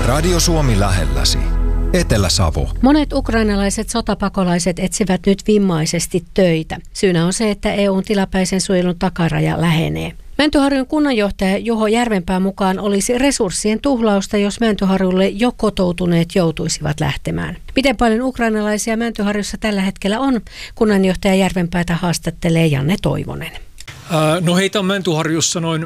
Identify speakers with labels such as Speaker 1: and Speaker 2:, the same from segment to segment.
Speaker 1: Radio Suomi lähelläsi. Etelä-Savo.
Speaker 2: Monet ukrainalaiset sotapakolaiset etsivät nyt vimmaisesti töitä. Syynä on se, että EU:n tilapäisen suojelun takaraja lähenee. Mäntyharjun kunnanjohtaja Juho Järvenpään mukaan olisi resurssien tuhlausta, jos Mäntyharjulle jo kotoutuneet joutuisivat lähtemään. Miten paljon ukrainalaisia Mäntyharjussa tällä hetkellä on? Kunnanjohtaja Järvenpäätä haastattelee Janne Toivonen.
Speaker 3: No heitä on Mäntyharjussa noin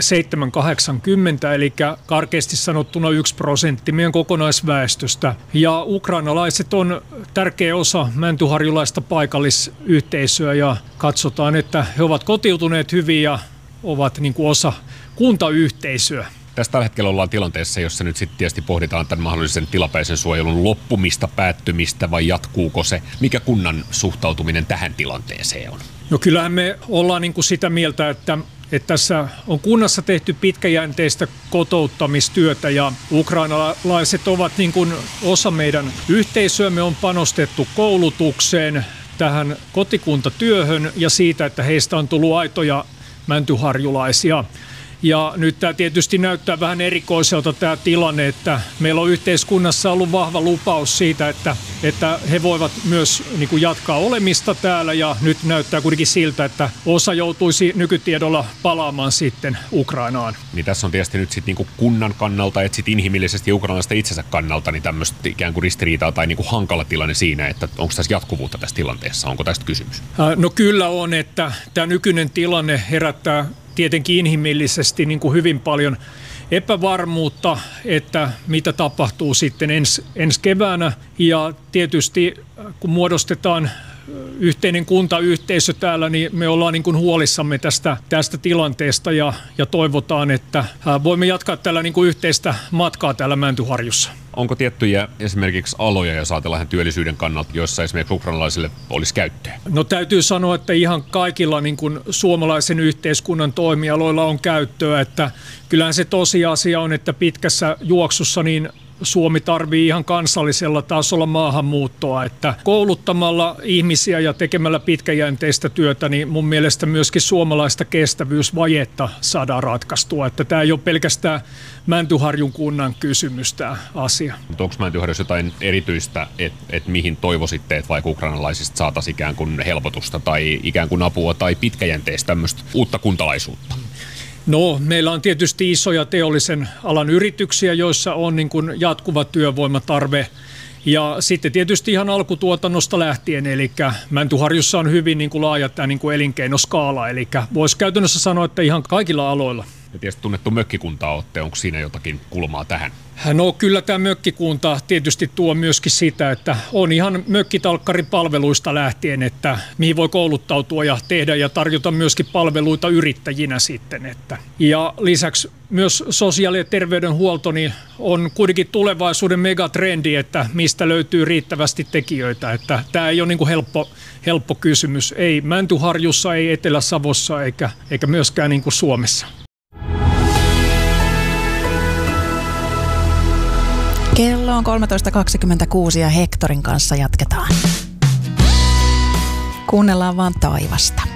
Speaker 3: 780, eli karkeasti sanottuna 1% meidän kokonaisväestöstä. Ja ukrainalaiset on tärkeä osa mäntyharjulaista paikallisyhteisöä ja katsotaan, että he ovat kotiutuneet hyvin ja ovat niin kuin osa kuntayhteisöä.
Speaker 4: Tässä tällä hetkellä ollaan tilanteessa, jossa nyt sitten tietysti pohditaan tämän mahdollisen tilapäisen suojelun loppumista, päättymistä vai jatkuuko se? Mikä kunnan suhtautuminen tähän tilanteeseen on?
Speaker 3: No kyllähän me ollaan niin kuin sitä mieltä, että tässä on kunnassa tehty pitkäjänteistä kotouttamistyötä ja ukrainalaiset ovat niin kuin osa meidän yhteisöä. Me on panostettu koulutukseen, tähän kotikuntatyöhön ja siitä, että heistä on tullut aitoja mäntyharjulaisia. Ja nyt tämä tietysti näyttää vähän erikoiselta tämä tilanne, että meillä on yhteiskunnassa ollut vahva lupaus siitä, että he voivat myös niin kuin jatkaa olemista täällä ja nyt näyttää kuitenkin siltä, että osa joutuisi nykytiedolla palaamaan sitten Ukrainaan.
Speaker 4: Niin tässä on tietysti nyt sitten niin kuin kunnan kannalta, että sitten inhimillisesti ukrainalaisten itsensä kannalta niin tämmöistä ikään kuin ristiriitaa tai niin kuin hankala tilanne siinä, että onko tässä jatkuvuutta tässä tilanteessa, onko tästä kysymys?
Speaker 3: No kyllä on, että tämä nykyinen tilanne herättää tietenkin inhimillisesti niin kuin hyvin paljon epävarmuutta, että mitä tapahtuu sitten ensi keväänä. Ja tietysti kun muodostetaan yhteinen kuntayhteisö täällä, niin me ollaan niin kuin huolissamme tästä tilanteesta ja toivotaan, että voimme jatkaa tällä niin kuin yhteistä matkaa täällä Mäntyharjussa.
Speaker 4: Onko tiettyjä esimerkiksi aloja, jos ajatellaan työllisyyden kannalta, joissa esimerkiksi ukrainalaisille olisi käyttöä?
Speaker 3: No täytyy sanoa, että ihan kaikilla niin kuin suomalaisen yhteiskunnan toimialoilla on käyttöä, että kyllähän se tosiasia on, että pitkässä juoksussa niin Suomi tarvitsee ihan kansallisella tasolla maahanmuuttoa, että kouluttamalla ihmisiä ja tekemällä pitkäjänteistä työtä, niin mun mielestä myöskin suomalaista kestävyysvajetta saadaan ratkaistua. Että tämä ei ole pelkästään Mäntyharjun kunnan kysymys tämä asia.
Speaker 4: Mutta onko Mäntyharjussa jotain erityistä, että mihin toivoisitte, että vaikka ukrainalaisista saataisiin ikään kuin helpotusta tai ikään kuin apua tai pitkäjänteistä tämmöistä uutta kuntalaisuutta?
Speaker 3: No, meillä on tietysti isoja teollisen alan yrityksiä, joissa on niin kuin jatkuva työvoimatarve. Ja sitten tietysti ihan alkutuotannosta lähtien, eli Mäntyharjussa on hyvin niin kuin laaja tämä niin kuin elinkeinoskaala, eli voisi käytännössä sanoa, että ihan kaikilla aloilla.
Speaker 4: Ja tietysti tunnettu mökkikunta olette, onko siinä jotakin kulmaa tähän?
Speaker 3: No kyllä tämä mökkikunta tietysti tuo myöskin sitä, että on ihan mökkitalkkaripalveluista lähtien, että mihin voi kouluttautua ja tehdä ja tarjota myöskin palveluita yrittäjinä sitten. Ja lisäksi myös sosiaali- ja terveydenhuolto niin on kuitenkin tulevaisuuden megatrendi, että mistä löytyy riittävästi tekijöitä. Että tämä ei ole niin kuin helppo kysymys, ei Mäntyharjussa, ei Etelä-Savossa eikä myöskään niin kuin Suomessa.
Speaker 5: Kello on 13.26 ja Hektorin kanssa jatketaan. Kuunnellaan vaan taivasta.